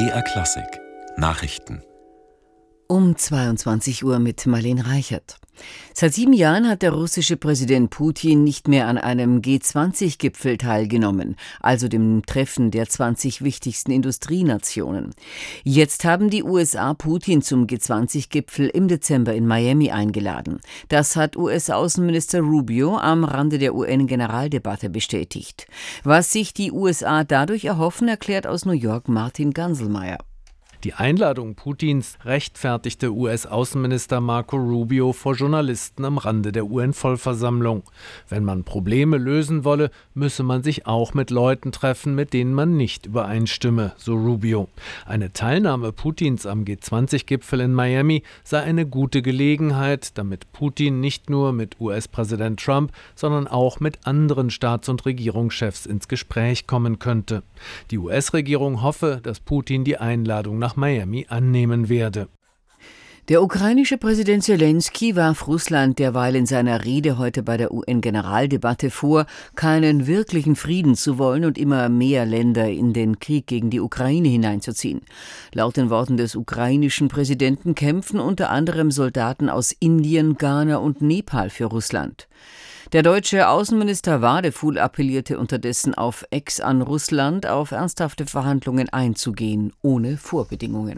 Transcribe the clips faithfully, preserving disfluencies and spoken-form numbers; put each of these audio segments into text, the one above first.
B R Klassik Nachrichten Um zweiundzwanzig Uhr mit Marlene Reichert. Seit sieben Jahren hat der russische Präsident Putin nicht mehr an einem G zwanzig Gipfel teilgenommen, also dem Treffen der zwanzig wichtigsten Industrienationen. Jetzt haben die U S A Putin zum G zwanzig Gipfel im Dezember in Miami eingeladen. Das hat U S-Außenminister Rubio am Rande der U N-Generaldebatte bestätigt. Was sich die U S A dadurch erhoffen, erklärt aus New York Martin Ganselmeier. Die Einladung Putins rechtfertigte U S-Außenminister Marco Rubio vor Journalisten am Rande der U N-Vollversammlung. Wenn man Probleme lösen wolle, müsse man sich auch mit Leuten treffen, mit denen man nicht übereinstimme, so Rubio. Eine Teilnahme Putins am G zwanzig Gipfel in Miami sei eine gute Gelegenheit, damit Putin nicht nur mit U S-Präsident Trump, sondern auch mit anderen Staats- und Regierungschefs ins Gespräch kommen könnte. Die U S-Regierung hoffe, dass Putin die Einladung nach Miami annehmen werde. Der ukrainische Präsident Selenskyj warf Russland derweil in seiner Rede heute bei der U N-Generaldebatte vor, keinen wirklichen Frieden zu wollen und immer mehr Länder in den Krieg gegen die Ukraine hineinzuziehen. Laut den Worten des ukrainischen Präsidenten kämpfen unter anderem Soldaten aus Indien, Ghana und Nepal für Russland. Der deutsche Außenminister Wadefuhl appellierte unterdessen auf Ex an Russland, auf ernsthafte Verhandlungen einzugehen, ohne Vorbedingungen.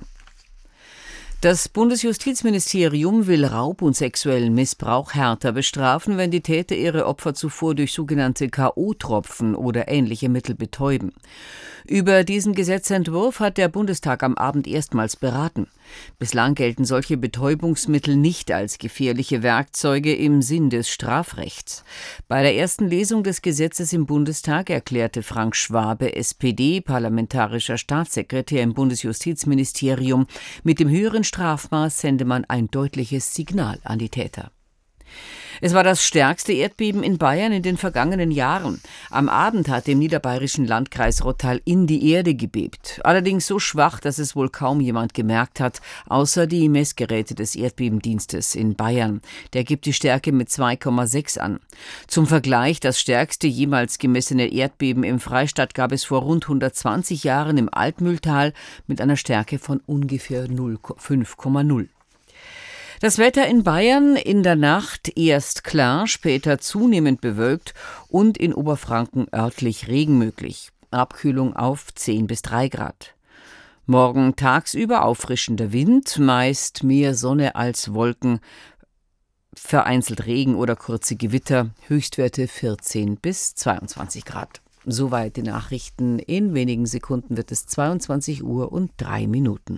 Das Bundesjustizministerium will Raub und sexuellen Missbrauch härter bestrafen, wenn die Täter ihre Opfer zuvor durch sogenannte K O-Tropfen oder ähnliche Mittel betäuben. Über diesen Gesetzentwurf hat der Bundestag am Abend erstmals beraten. Bislang gelten solche Betäubungsmittel nicht als gefährliche Werkzeuge im Sinn des Strafrechts. Bei der ersten Lesung des Gesetzes im Bundestag erklärte Frank Schwabe, S P D, parlamentarischer Staatssekretär im Bundesjustizministerium, mit dem höheren Strafmaß sende man ein deutliches Signal an die Täter. Es war das stärkste Erdbeben in Bayern in den vergangenen Jahren. Am Abend hat im niederbayerischen Landkreis Rottal-Inn die Erde gebebt. Allerdings so schwach, dass es wohl kaum jemand gemerkt hat, außer die Messgeräte des Erdbebendienstes in Bayern. Der gibt die Stärke mit zwei Komma sechs an. Zum Vergleich, das stärkste jemals gemessene Erdbeben im Freistaat gab es vor rund hundertzwanzig Jahren im Altmühltal mit einer Stärke von ungefähr fünf Komma null. Das Wetter in Bayern in der Nacht erst klar, später zunehmend bewölkt und in Oberfranken örtlich Regen möglich. Abkühlung auf zehn bis drei Grad. Morgen tagsüber auffrischender Wind, meist mehr Sonne als Wolken, vereinzelt Regen oder kurze Gewitter, Höchstwerte vierzehn bis zweiundzwanzig Grad. Soweit die Nachrichten. In wenigen Sekunden wird es zweiundzwanzig Uhr und drei Minuten.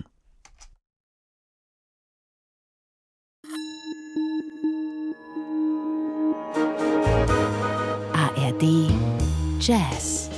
A R D Jazz.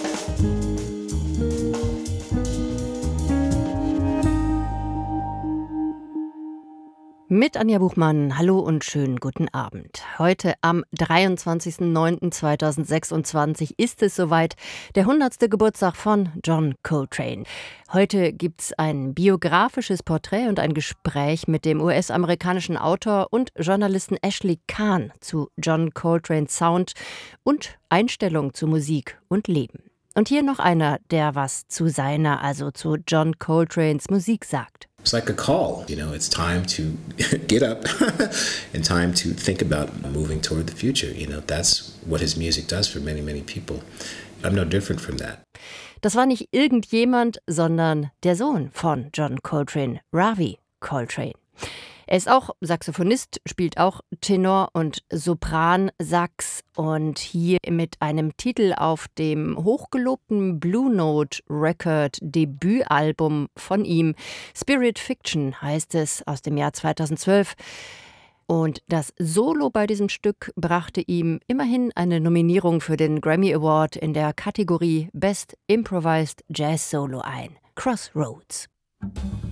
Mit Anja Buchmann, hallo und schönen guten Abend. Heute am dreiundzwanzigsten neunten zweitausendsechsundzwanzig ist es soweit, der hundertste Geburtstag von John Coltrane. Heute gibt's ein biografisches Porträt und ein Gespräch mit dem U S-amerikanischen Autor und Journalisten Ashley Kahn zu John Coltranes Sound und Einstellung zu Musik und Leben. Und hier noch einer, der was zu seiner, also zu John Coltranes Musik sagt. It's like a call, you know, it's time to get up and time to think about moving toward the future. You know, that's what his music does for many, many people. I'm no different from that. Das war nicht irgendjemand, sondern der Sohn von John Coltrane, Ravi Coltrane. Er ist auch Saxophonist, spielt auch Tenor und Sopran-Sax und hier mit einem Titel auf dem hochgelobten Blue Note Record Debütalbum von ihm. Spirit Fiction heißt es, aus dem Jahr zweitausendzwölf. Und das Solo bei diesem Stück brachte ihm immerhin eine Nominierung für den Grammy Award in der Kategorie Best Improvised Jazz Solo ein. Crossroads.